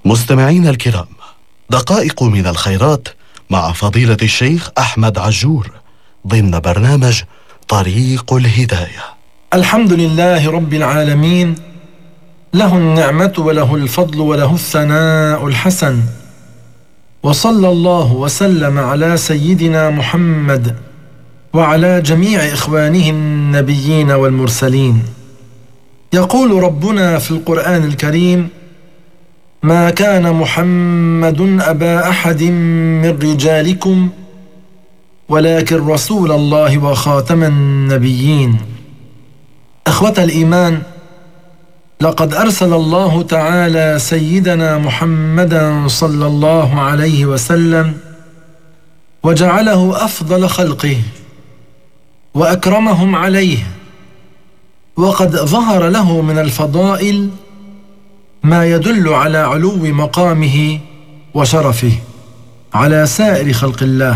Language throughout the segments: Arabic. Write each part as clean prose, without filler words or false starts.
مستمعين الكرام، دقائق من الخيرات مع فضيلة الشيخ أحمد عجور ضمن برنامج طريق الهداية. الحمد لله رب العالمين، له النعمة وله الفضل وله الثناء الحسن، وصلى الله وسلم على سيدنا محمد وعلى جميع إخوانه النبيين والمرسلين. يقول ربنا في القرآن الكريم: ما كان محمد أبا أحد من رجالكم ولكن رسول الله وخاتم النبيين. أخوة الإيمان، لقد أرسل الله تعالى سيدنا محمدا صلى الله عليه وسلم وجعله أفضل خلقه وأكرمهم عليه، وقد ظهر له من الفضائل ما يدل على علو مقامه وشرفه على سائر خلق الله،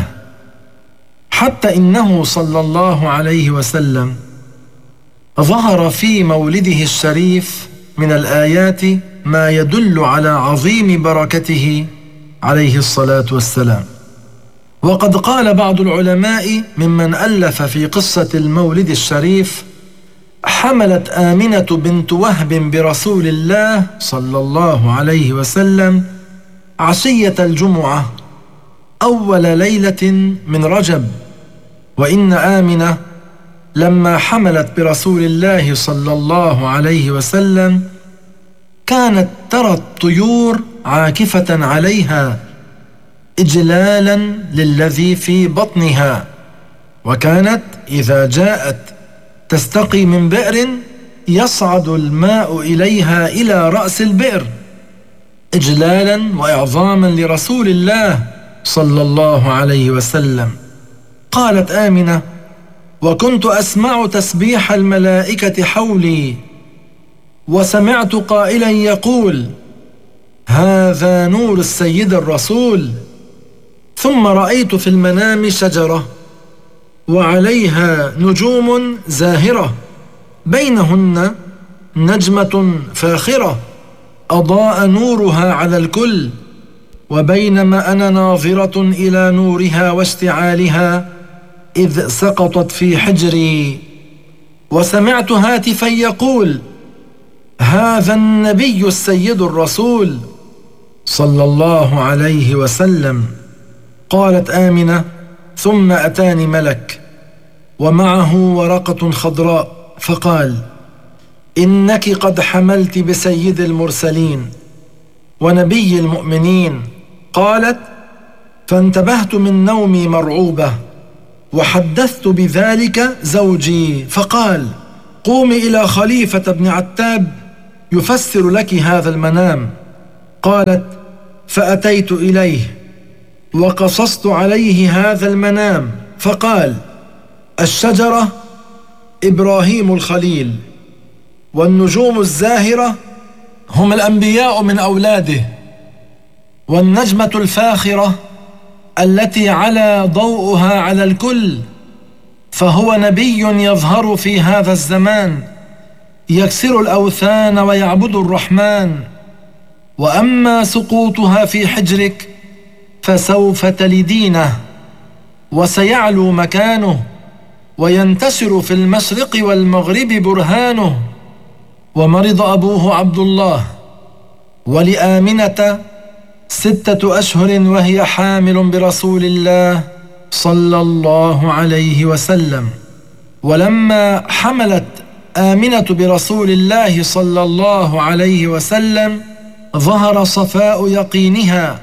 حتى إنه صلى الله عليه وسلم ظهر في مولده الشريف من الآيات ما يدل على عظيم بركته عليه الصلاة والسلام. وقد قال بعض العلماء ممن ألف في قصة المولد الشريف: حملت آمنة بنت وهب برسول الله صلى الله عليه وسلم عشية الجمعة أول ليلة من رجب، وإن آمنة لما حملت برسول الله صلى الله عليه وسلم كانت ترى الطيور عاكفة عليها إجلالا للذي في بطنها، وكانت إذا جاءت تستقي من بئر يصعد الماء إليها إلى رأس البئر إجلالا وإعظاما لرسول الله صلى الله عليه وسلم. قالت آمنة: وكنت أسمع تسبيح الملائكة حولي، وسمعت قائلا يقول: هذا نور السيد الرسول. ثم رأيت في المنام شجرة وعليها نجوم زاهرة، بينهن نجمة فاخرة أضاء نورها على الكل، وبينما أنا ناظرة إلى نورها واشتعالها إذ سقطت في حجري، وسمعت هاتفا يقول: هذا النبي السيد الرسول صلى الله عليه وسلم. قالت آمنة: ثم أتاني ملك ومعه ورقة خضراء فقال: إنك قد حملت بسيد المرسلين ونبي المؤمنين. قالت: فانتبهت من نومي مرعوبة، وحدثت بذلك زوجي فقال: قومي إلى خليفة بن عتاب يفسر لك هذا المنام. قالت: فأتيت إليه وقصصت عليه هذا المنام، فقال: الشجرة إبراهيم الخليل، والنجوم الزاهرة هم الأنبياء من أولاده، والنجمة الفاخرة التي على ضوءها على الكل، فهو نبي يظهر في هذا الزمان يكسر الأوثان ويعبد الرحمن. وأما سقوطها في حجرك فسوف تلدينه، وسيعلو مكانه، وينتشر في المشرق والمغرب برهانه. ومرض أبوه عبد الله، ولآمنة 6 أشهر وهي حامل برسول الله صلى الله عليه وسلم. ولما حملت آمنة برسول الله صلى الله عليه وسلم ظهر صفاء يقينها،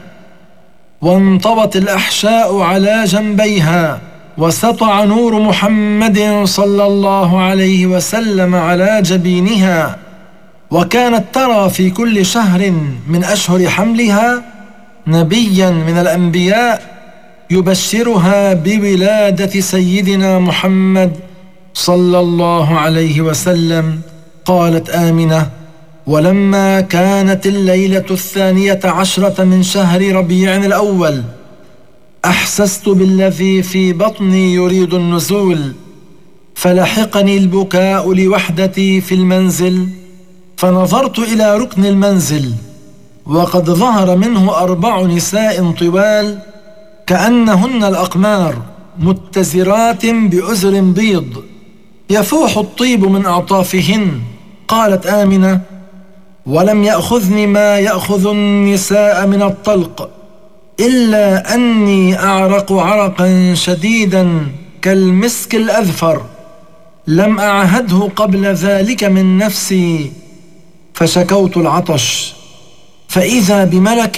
وانطوت الأحشاء على جنبيها، وسطع نور محمد صلى الله عليه وسلم على جبينها. وكانت ترى في كل شهر من أشهر حملها نبيا من الأنبياء يبشرها بولادة سيدنا محمد صلى الله عليه وسلم. قالت آمنة: ولما كانت الليلة 12 من شهر ربيع الأول أحسست بالذي في بطني يريد النزول، فلحقني البكاء لوحدتي في المنزل، فنظرت إلى ركن المنزل وقد ظهر منه 4 نساء طوال كأنهن الأقمار متزرات بأزر بيض يفوح الطيب من أعطافهن. قالت آمنة: ولم يأخذني ما يأخذ النساء من الطلق، إلا أني أعرق عرقا شديدا كالمسك الأذفر، لم أعهده قبل ذلك من نفسي، فشكوت العطش، فإذا بملك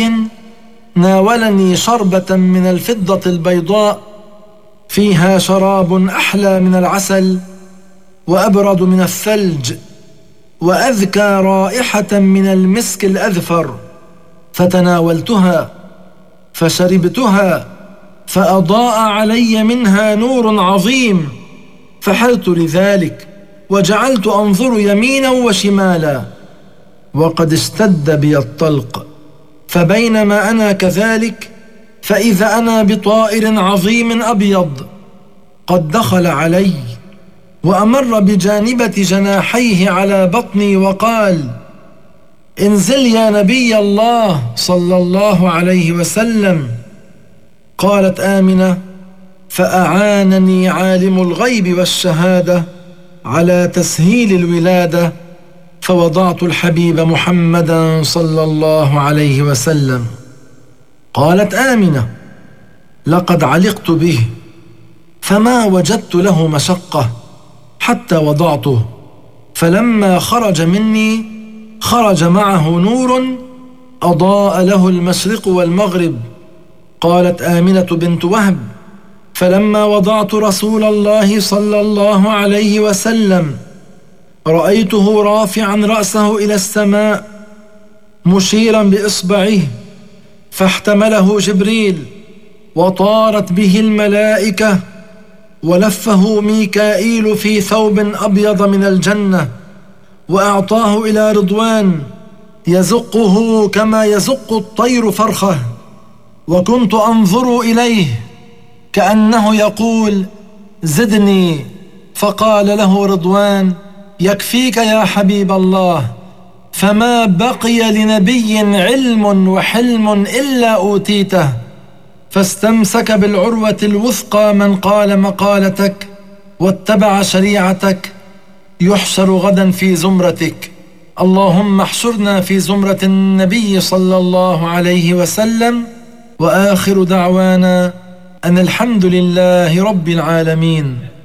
ناولني شربة من الفضة البيضاء فيها شراب أحلى من العسل وأبرد من الثلج وأذكى رائحة من المسك الأذفر، فتناولتها فشربتها، فأضاء علي منها نور عظيم، فحلت لذلك وجعلت أنظر يمينا وشمالا، وقد اشتد بي الطلق، فبينما أنا كذلك فإذا أنا بطائر عظيم أبيض قد دخل علي وأمر بجانبة جناحيه على بطني وقال: انزل يا نبي الله صلى الله عليه وسلم. قالت آمنة: فأعانني عالم الغيب والشهادة على تسهيل الولادة، فوضعت الحبيب محمدا صلى الله عليه وسلم. قالت آمنة: لقد علقت به، فما وجدت له مشقة حتى وضعته، فلما خرج مني خرج معه نور أضاء له المشرق والمغرب. قالت آمنة بنت وهب: فلما وضعت رسول الله صلى الله عليه وسلم رأيته رافعا رأسه إلى السماء مشيرا بإصبعه، فاحتمله جبريل وطارت به الملائكة، ولفه ميكائيل في ثوب أبيض من الجنة، وأعطاه إلى رضوان يزقه كما يزق الطير فرخه، وكنت أنظر إليه كأنه يقول: زدني، فقال له رضوان: يكفيك يا حبيب الله، فما بقي لنبي علم وحلم إلا أوتيته، فاستمسك بالعروة الوثقى من قال مقالتك واتبع شريعتك يحشر غدا في زمرتك. اللهم احشرنا في زمرة النبي صلى الله عليه وسلم، وآخر دعوانا أن الحمد لله رب العالمين.